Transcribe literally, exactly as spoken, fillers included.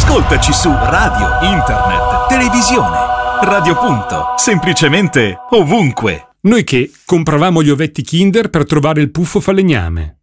Ascoltaci su radio, internet, televisione. Radio Punto. Semplicemente ovunque. Noi che compravamo gli ovetti Kinder per trovare il puffo falegname.